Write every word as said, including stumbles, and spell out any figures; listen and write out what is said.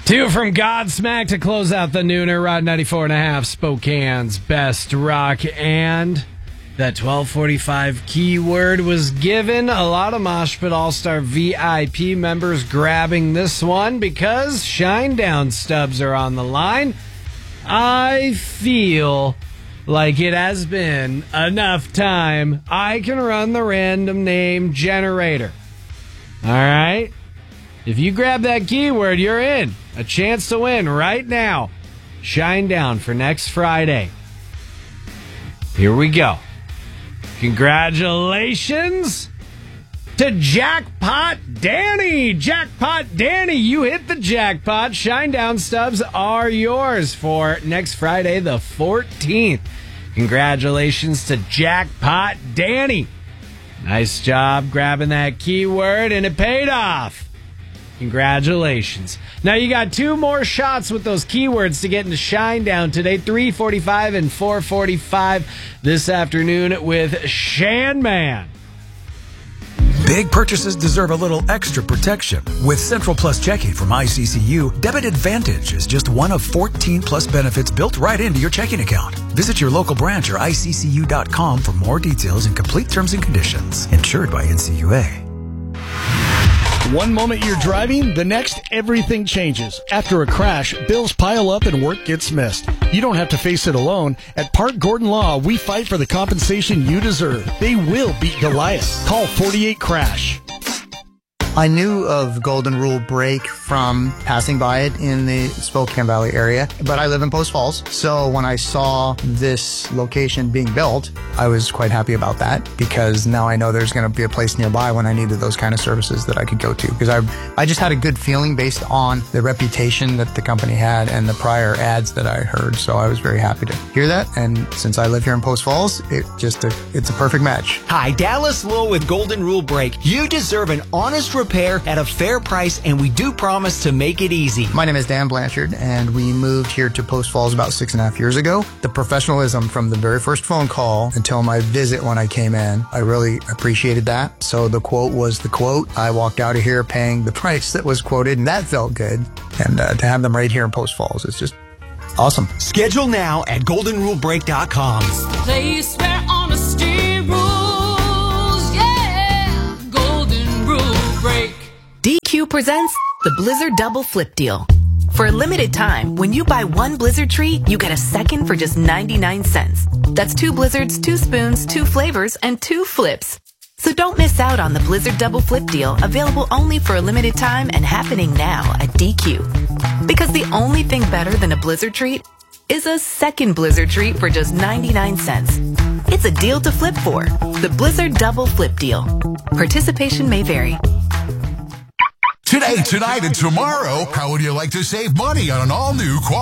Two from Godsmack to close out the nooner. Rod ninety-four and a half, Spokane's best rock. And that twelve forty-five keyword was given. A lot of Mosh Pit All-Star V I P members grabbing this one because Shinedown stubs are on the line. I feel like it has been enough time. I can run the random name generator. All right? If you grab that keyword, you're in. A chance to win right now. Shinedown for next Friday. Here we go. Congratulations to Jackpot Danny. Jackpot Danny, you hit the jackpot. Shinedown stubs are yours for next Friday, the fourteenth. Congratulations to Jackpot Danny. Nice job grabbing that keyword, and it paid off. Congratulations. Now you got two more shots with those keywords to get into Shinedown today, three forty-five and four forty-five this afternoon with Shanman. Big purchases deserve a little extra protection. With Central Plus Checking from I C C U, Debit Advantage is just one of fourteen plus benefits built right into your checking account. Visit your local branch or I C C U dot com for more details and complete terms and conditions. Insured by N C U A. One moment you're driving, the next everything changes. After a crash, bills pile up and work gets missed. You don't have to face it alone. At Park Gordon Law, we fight for the compensation you deserve. They will beat Goliath. Call forty-eight crash. I knew of Golden Rule Break from passing by it in the Spokane Valley area, but I live in Post Falls. So when I saw this location being built, I was quite happy about that because now I know there's going to be a place nearby when I needed those kind of services that I could go to. Because I, I just had a good feeling based on the reputation that the company had and the prior ads that I heard. So I was very happy to hear that. And since I live here in Post Falls, it just a, it's a perfect match. Hi, Dallas Lowe with Golden Rule Break. You deserve an honest repair at a fair price, and we do promise to make it easy. My name is Dan Blanchard, and we moved here to Post Falls about six and a half years ago. The professionalism from the very first phone call until my visit when I came in, I really appreciated that. So the quote was the quote. I walked out of here paying the price that was quoted, and that felt good. And uh, to have them right here in Post Falls is just awesome. Schedule now at golden rule break dot com. Place where honesty rules, yeah. Golden Rule Break. D Q presents the Blizzard Double Flip Deal. For a limited time, when you buy one Blizzard treat, you get a second for just ninety-nine cents. That's two Blizzards, two spoons, two flavors, and two flips. So don't miss out on the Blizzard Double Flip Deal, available only for a limited time and happening now at D Q. Because the only thing better than a Blizzard treat is a second Blizzard treat for just ninety-nine cents. It's a deal to flip for. The Blizzard Double Flip Deal. Participation may vary. Today, tonight, and tomorrow, how would you like to save money on an all-new quality